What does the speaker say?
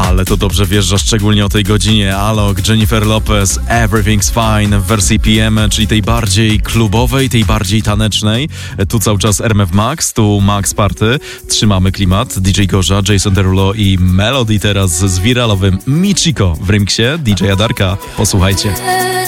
Ale to dobrze wjeżdża, szczególnie o tej godzinie. Alok, Jennifer Lopez, Everything's Fine w wersji PM, czyli tej bardziej klubowej, tej bardziej tanecznej. Tu cały czas RMF Max, tu Max Party. Trzymamy klimat. DJ Gorza, Jason Derulo i Melody teraz z wiralowym Michiko w remiksie DJ Adarka. Posłuchajcie.